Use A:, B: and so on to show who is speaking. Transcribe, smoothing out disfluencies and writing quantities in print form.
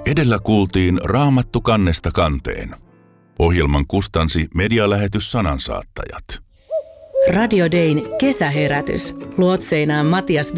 A: Edellä kuultiin Raamattu kannesta kanteen. Ohjelman kustansi medialähetys Sanansaattajat.
B: Radio Dayn kesäherätys. Luotseinaan Matias